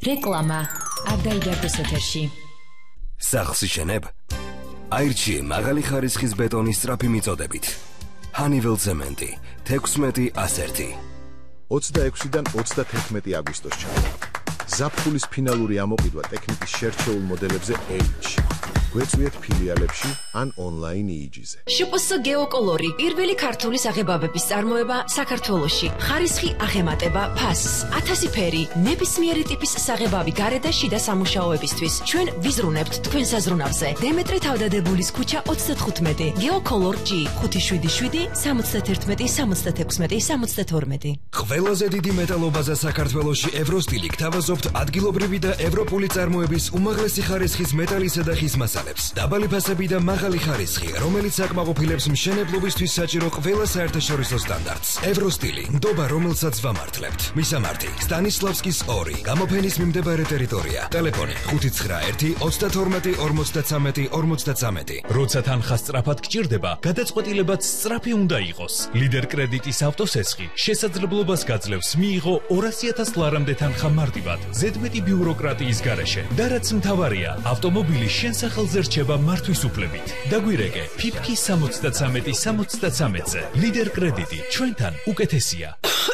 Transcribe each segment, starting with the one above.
რეკლამა არ დაიდარდოს ეთერში. სახლს იშენებ? აირჩიე მაღალი ხარისხის ბეტონის სწრაფი მიწოდებით. Honeywell Cement 16-101. 26-დან 31 აგვისტოს ჩამოვა. ზაფხულის ფინალური ამოყიდვა ტექნიკის შერჩეულ მოდელებზე H. გვეწვიეთ ფილიალებში ან ონლაინ EEG-ზე. შპს გეოკოლორი პირველი ქართული საღებავების წარმოება საქართველოში. ხარისხი აღემატება ფასს. 1000 ფერი, ნებისმიერი ტიპის საღებავი გარე და შიდა სამუშაოებისთვის. ჩვენ ვიზრუნებთ თქვენ საზრუნავზე. დემეტრე თავდადებულის ქუჩა 35. გეოკოლორ G 577 71 76 72. ყველაზე დიდი მეტალობაზა საქართველოში ევროსტილი გთავაზობთ ადგილობრივი და ევროპული წარმოების უმაღლესი ხარისხის მეტალისა და ხის მასალებს. დაბალი ფასები და მაღალი ხარისხი, რომელიც აკმაყოფილებს მშენებლობისთვის საჭირო ყველა საერთაშორისო სტანდარტს. ევროსტილი, ნდობა, რომელსაც ვამართლებთ. მისამართი: სტანისლავსკის 2, გამოფენის მიმდებარე ტერიტორია. ტელეფონი: 591 32 53 53. როცა თანხა სწრაფად გჭირდება, გადაწყვეტილებაც სწრაფი უნდა იყოს. ლიდერ კრედიტის ავტოსესხი შესაძლებლობას გაძლევს მიიღო 200,000 ლარამდე თანხა მარტივად, ზედმეტი ბიუროკრატიის გარეშე. და რაც მთავარია, ავტომობილი შენ სახელზე რჩება მართვის უფლებით. დაგვირეკე ფიფკი 73-73-ზე. ლიდერ კრედიტი ჩვენთან უკეთესია.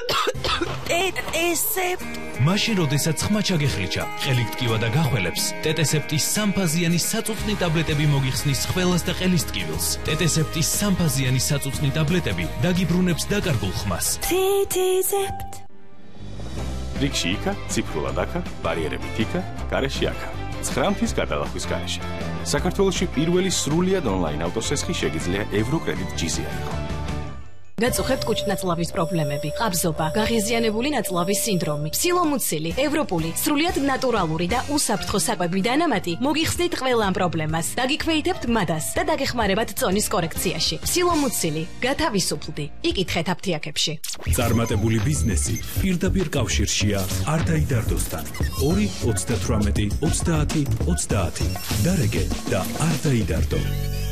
მაშინ როდესაც ხმა ჩაგეხლიჩა, ხელით ტკივა და გახველებს, ტეტესეპტის სამფაზიანი საწუწნი ტაბლეტები მოგიხსნის ხველას და ყელის ტკივილს. ტეტესეპტის სამფაზიანი საწუწნი ტაბლეტები დაგიბრუნებს დაკარგულ ხმას. TTZept. რიგში იქა, ციფრულად აქა, ბარიერებით იქა, გარეშე აქა. 9 მთის გადალახვის გარეშე. საქართველოში პირველი სრულიად ონლაინ ავტოსესხი შეგიძლია ევროკრედიტ G-ზე აიღო. გაწუხებთ კუჭნაწლავის პრობლემები, ყაბზობა, გაღიზიანებული ნაწლავის სინდრომი, სილომუცილი, ევროპული, სრულიად ნატურალური და უსაფრთხო საკვები დანამატი მოგიხსნით ყველა ამ პრობლემას. დაგიქვეითებთ მადას და დაგეხმარებათ წონის კორექციაში. სილომუცილი, გათავისუფლდი. იკითხეთ აფთიაქებში. წარმატებული ბიზნესი პირდაპირ კავშირშია არ დაიდარდოსთან. 2 38 30 30. დარეგე და არ დაიდარდო.